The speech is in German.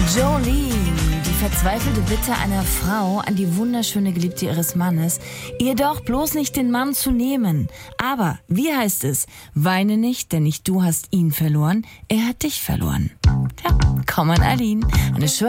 Jolene, die verzweifelte Bitte einer Frau an die wunderschöne Geliebte ihres Mannes, ihr doch bloß nicht den Mann zu nehmen. Aber, wie heißt es? Weine nicht, denn nicht du hast ihn verloren, er hat dich verloren. Tja, komm an Aline. Eine schöne